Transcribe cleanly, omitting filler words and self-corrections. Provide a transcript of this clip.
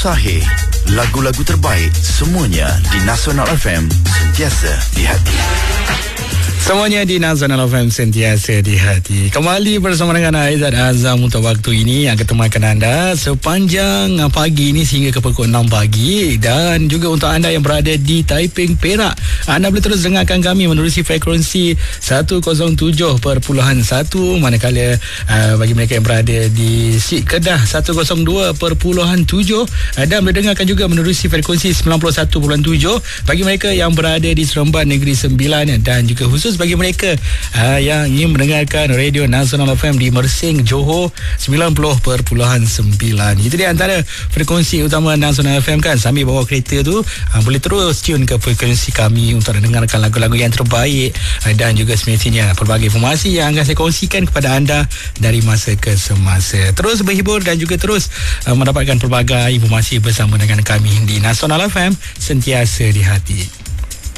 Sahih. Lagu-lagu terbaik semuanya di Nasional FM, sentiasa di hati. Semuanya di Nasional FM, sentiasa di hati. Kembali bersama dengan Aizat Azam untuk waktu ini yang ketemukan anda sepanjang pagi ini sehingga ke pukul 6 pagi. Dan juga untuk anda yang berada di Taiping, Perak, anda boleh terus dengarkan kami menerusi frekuensi 107.1, manakala bagi mereka yang berada di Kedah 102.7, dan boleh dengarkan juga menerusi frekuensi 91.7 bagi mereka yang berada di Seremban Negeri Sembilan, dan juga khusus bagi mereka yang ingin mendengarkan Radio Nasional FM di Mersing, Johor 90.9. Itu dia antara frekuensi utama Nasional FM kan. Sambil bawa kereta tu boleh terus tune ke frekuensi kami untuk mendengarkan lagu-lagu yang terbaik, dan juga semestinya pelbagai informasi yang akan saya kongsikan kepada anda dari masa ke semasa. Terus berhibur dan juga terus mendapatkan pelbagai informasi bersama dengan kami di Nasional FM, sentiasa di hati.